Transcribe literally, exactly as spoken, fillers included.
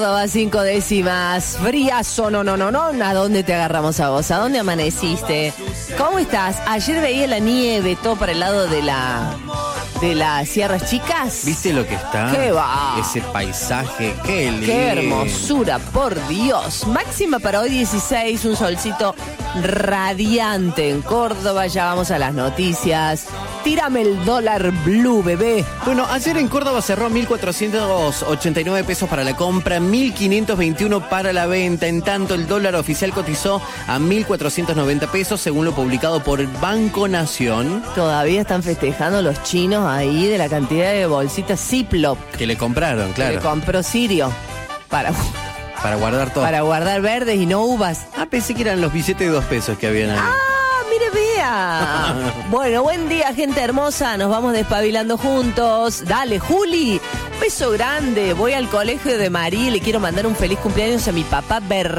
Córdoba, cinco décimas, friazo, no, no, no, no, ¿a dónde te agarramos a vos? ¿A dónde amaneciste? ¿Cómo estás? Ayer veía la nieve, todo para el lado de la, de las Sierras Chicas. ¿Viste lo que está? ¿Qué va? Ese paisaje, qué lindo. Qué hermosura, por Dios. Máxima para hoy dieciséis, un solcito radiante en Córdoba, ya vamos a las noticias. Tírame el dólar blue, bebé. Bueno, ayer en Córdoba cerró mil cuatrocientos ochenta y nueve pesos para la compra, mil quinientos veintiuno para la venta. En tanto, el dólar oficial cotizó a mil cuatrocientos noventa pesos, según lo publicado por Banco Nación. Todavía están festejando los chinos ahí de la cantidad de bolsitas Ziploc Que le compraron, claro. que le compró Sirio para, Para guardar todo. para guardar verdes y no uvas. Ah, pensé que eran los billetes de dos pesos que habían ahí. ¡Ah, mire, vea! Bueno, buen día, gente hermosa. Nos vamos despabilando juntos. Dale, Juli. Beso grande. Voy al colegio de María y le quiero mandar un feliz cumpleaños a mi papá Ber